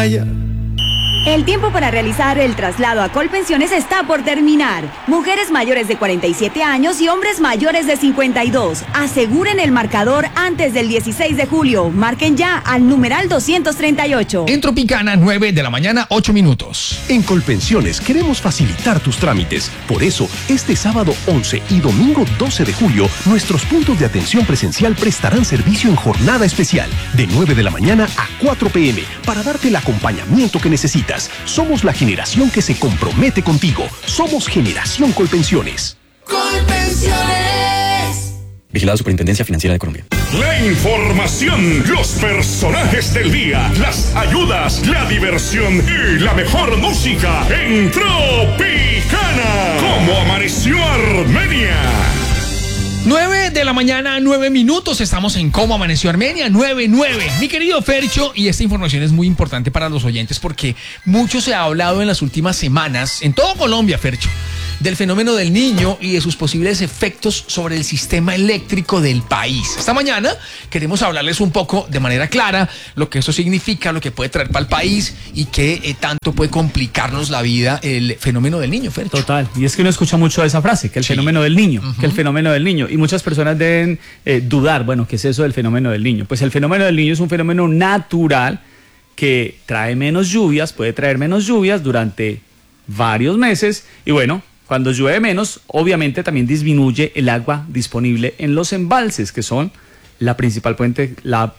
vaya. El tiempo para realizar el traslado a Colpensiones está por terminar. Mujeres mayores de 47 años y hombres mayores de 52. Aseguren el marcador antes del 16 de julio. Marquen ya al numeral 238. En Tropicana, 9 de la mañana, 8 minutos. En Colpensiones queremos facilitar tus trámites. Por eso, este sábado 11 y domingo 12 de julio, nuestros puntos de atención presencial prestarán servicio en jornada especial, de 9 de la mañana a 4 p.m., para darte el acompañamiento que necesitas. Somos la generación que se compromete contigo. Somos Generación Colpensiones. Colpensiones. Vigilada Superintendencia Financiera de Colombia. La información, los personajes del día, las ayudas, la diversión y la mejor música en Tropicana. ¿Cómo amaneció Armenia? 9 de la mañana, 9 minutos. Estamos en Cómo Amaneció Armenia, 9:9. Mi querido Fercho, y esta información es muy importante para los oyentes porque mucho se ha hablado en las últimas semanas, en todo Colombia, Fercho, del fenómeno del Niño y de sus posibles efectos sobre el sistema eléctrico del país. Esta mañana queremos hablarles un poco de manera clara lo que eso significa, lo que puede traer para el país y qué tanto puede complicarnos la vida el fenómeno del niño, Fercho. Total, y es que uno escucha mucho esa frase, que el fenómeno del niño, que el fenómeno del niño, y muchas personas deben dudar, bueno, ¿qué es eso del fenómeno del niño? Pues el fenómeno del niño es un fenómeno natural que trae menos lluvias, puede traer menos lluvias durante varios meses, y bueno, cuando llueve menos, obviamente también disminuye el agua disponible en los embalses, que son la principal fuente,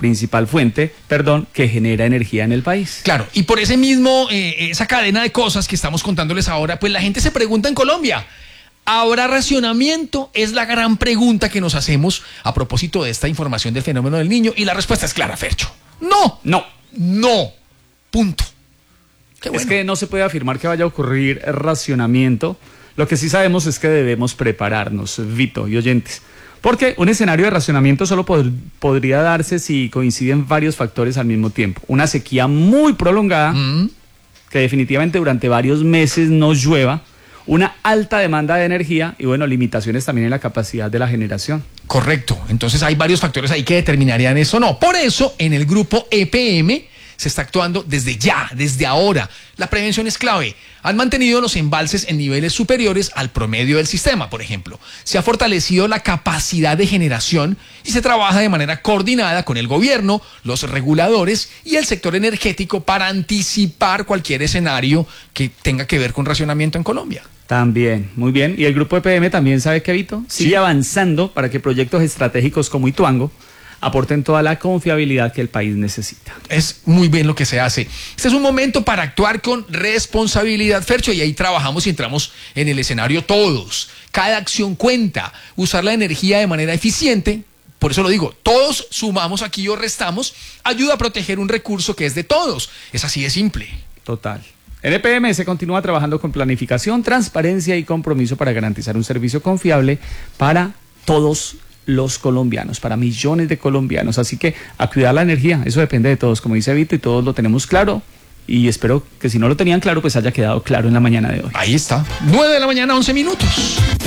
que genera energía en el país. Claro, y por ese mismo, esa cadena de cosas que estamos contándoles ahora, pues la gente se pregunta en Colombia, ¿habrá racionamiento? Es la gran pregunta que nos hacemos a propósito de esta información del fenómeno del niño, y la respuesta es clara, Fercho. No. Punto. Qué bueno. Es que no se puede afirmar que vaya a ocurrir racionamiento. Lo que sí sabemos es que debemos prepararnos, Vito y oyentes, porque un escenario de racionamiento solo podría darse si coinciden varios factores al mismo tiempo. Una sequía muy prolongada, que definitivamente durante varios meses no llueva, una alta demanda de energía y, bueno, limitaciones también en la capacidad de la generación. Correcto, entonces hay varios factores ahí que determinarían eso o no. Por eso, en el grupo EPM se está actuando desde ya, desde ahora. La prevención es clave. Han mantenido los embalses en niveles superiores al promedio del sistema, por ejemplo. Se ha fortalecido la capacidad de generación y se trabaja de manera coordinada con el gobierno, los reguladores y el sector energético para anticipar cualquier escenario que tenga que ver con racionamiento en Colombia. También, muy bien. Y el grupo EPM también, ¿sabe qué, Vito? Sigue avanzando para que proyectos estratégicos como Ituango aporten toda la confiabilidad que el país necesita. Es muy bien lo que se hace. Este es un momento para actuar con responsabilidad, Fercho, y ahí trabajamos y entramos en el escenario todos. Cada acción cuenta. Usar la energía de manera eficiente, por eso lo digo, todos sumamos aquí o restamos, ayuda a proteger un recurso que es de todos. Es así de simple. Total. En EPM se continúa trabajando con planificación, transparencia y compromiso para garantizar un servicio confiable para todos los colombianos, para millones de colombianos. Así que a cuidar la energía, eso depende de todos, como dice Vito, y todos lo tenemos claro. Y espero que si no lo tenían claro, pues haya quedado claro en la mañana de hoy. Ahí está, 9 de la mañana, 11 minutos.